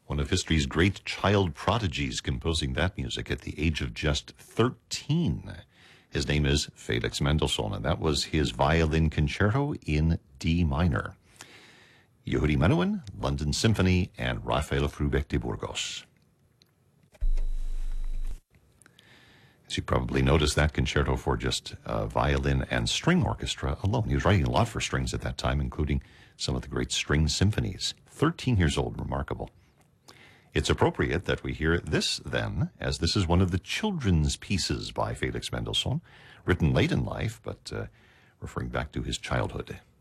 One of history's great child prodigies composing that music at the age of just 13. His name is Felix Mendelssohn, and that was his violin concerto in D minor. Yehudi Menuhin, London Symphony, and Rafael Frubeck de Burgos. As you probably noticed, that concerto for just violin and string orchestra alone. He was writing a lot for strings at that time, including some of the great string symphonies. 13 years old, remarkable. It's appropriate that we hear this then, as this is one of the children's pieces by Felix Mendelssohn, written late in life, but referring back to his childhood.